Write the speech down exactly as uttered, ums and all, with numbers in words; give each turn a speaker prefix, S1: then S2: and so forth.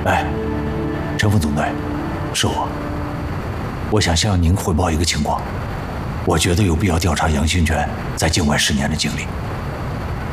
S1: 哎，陈副总队，是我。我想向您汇报一个情况，我觉得有必要调查杨兴全在境外十年的经历。